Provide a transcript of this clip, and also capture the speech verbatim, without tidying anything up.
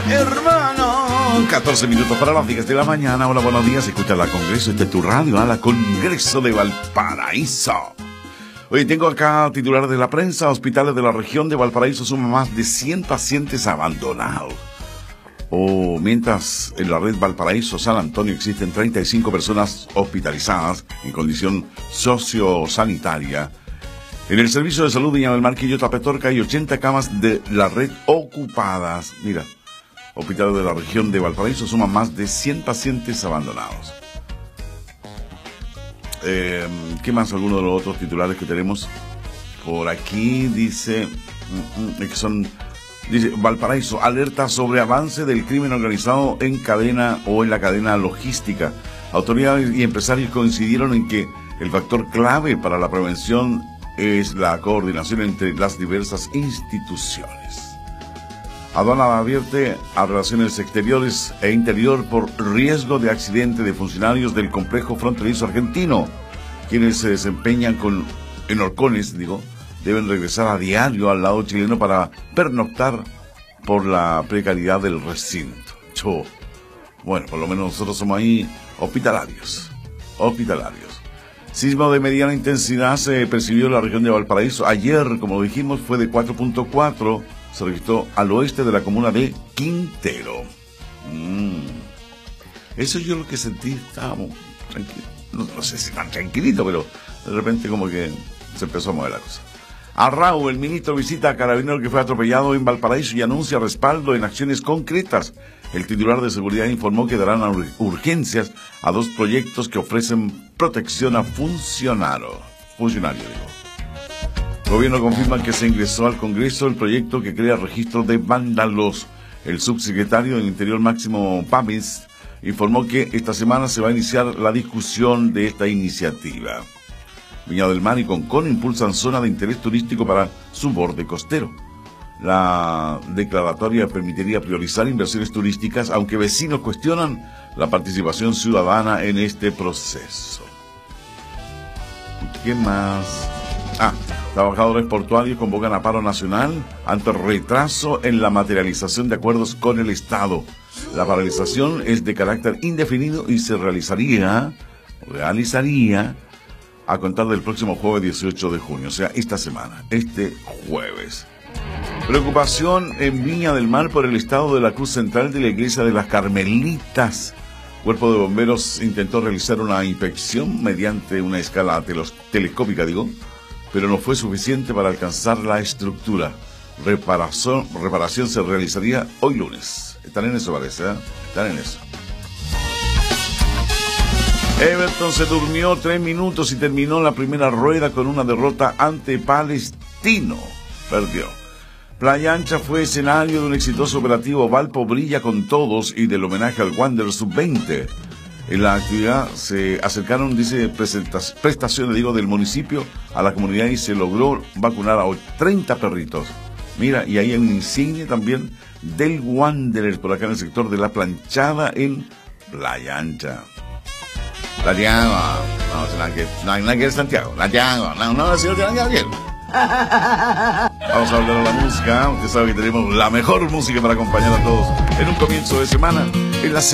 hermano. catorce minutos para las diez de la mañana. Hola, buenos días. Escucha la Congreso de tu radio, a la Congreso de Valparaíso. Hoy tengo acá titular de la prensa. Hospitales de la región de Valparaíso suman más de cien pacientes abandonados. O mientras en la red Valparaíso San Antonio existen treinta y cinco personas hospitalizadas en condición sociosanitaria. En el servicio de salud Viña del Mar, Quillota, Petorca, hay ochenta camas de la red ocupadas. Mira, hospitales de la región de Valparaíso suman más de cien pacientes abandonados. Eh, ¿Qué más? Algunos de los otros titulares que tenemos por aquí dice que son dice Valparaíso alerta sobre avance del crimen organizado en cadena o en la cadena logística. Autoridades y empresarios coincidieron en que el factor clave para la prevención es la coordinación entre las diversas instituciones. Aduana advierte a Relaciones Exteriores e Interior por riesgo de accidente de funcionarios del complejo fronterizo argentino. Quienes se desempeñan con, en horcones, digo, deben regresar a diario al lado chileno para pernoctar por la precariedad del recinto. Yo, bueno, por lo menos nosotros somos ahí hospitalarios, hospitalarios. Sismo de mediana intensidad se percibió en la región de Valparaíso. Ayer, como dijimos, fue de cuatro punto cuatro. Se registró al oeste de la comuna de Quintero. Mm. Eso yo lo que sentí, estábamos tranquilos. No, no sé si tan tranquilito, pero de repente como que se empezó a mover la cosa. Arrau, el ministro visita a carabinero que fue atropellado en Valparaíso y anuncia respaldo en acciones concretas. El titular de seguridad informó que darán ur- urgencias a dos proyectos que ofrecen protección a funcionario. Funcionario, digo. El gobierno confirma que se ingresó al Congreso el proyecto que crea registro de vándalos. El subsecretario del Interior Máximo Pamis informó que esta semana se va a iniciar la discusión de esta iniciativa. Viña del Mar y Concón impulsan zona de interés turístico para su borde costero. La declaratoria permitiría priorizar inversiones turísticas, aunque vecinos cuestionan la participación ciudadana en este proceso. ¿Qué más? Ah, trabajadores portuarios convocan a paro nacional ante retraso en la materialización de acuerdos con el Estado. La paralización es de carácter indefinido y se realizaría, realizaría a contar del próximo jueves dieciocho de junio, o sea, esta semana, este jueves. Preocupación en Viña del Mar por el estado de la cruz central de la iglesia de las Carmelitas. Cuerpo de Bomberos intentó realizar una inspección mediante una escala telos- telescópica, digo, pero no fue suficiente para alcanzar la estructura. Reparación, reparación se realizaría hoy lunes. Están en eso, parece, ¿eh? Están en eso. Everton se durmió tres minutos y terminó la primera rueda con una derrota ante Palestino. Perdió. Playa Ancha fue escenario de un exitoso operativo Valpo Brilla con Todos y del homenaje al Wander sub veinte. En la actividad se acercaron, dice, prestaciones, digo, del municipio a la comunidad y se logró vacunar a treinta perritos. Mira, y ahí hay un insignia también del Wanderer por acá en el sector de La Planchada en Playa Ancha. La Llama, no, nada que, no hay nada que ver Santiago. La Llama, no, no, no, no, no, no, no. Vamos a hablar de la música. Usted sabe que tenemos la mejor música para acompañar a todos en un comienzo de semana. En la